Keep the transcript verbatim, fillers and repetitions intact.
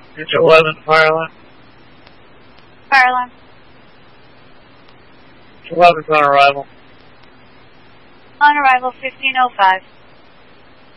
It's eleven, fire alarm. Fire alarm. It's eleven's on arrival. On arrival, fifteen oh five.